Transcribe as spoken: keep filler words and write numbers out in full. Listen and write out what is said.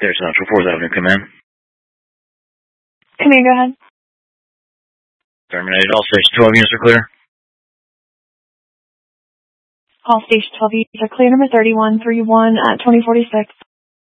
There's Central fourth Avenue. Come in. Come in, go ahead. Terminated. All station twelve units are clear. All station twelve units are clear. Number thirty-one thirty-one at twenty forty-six.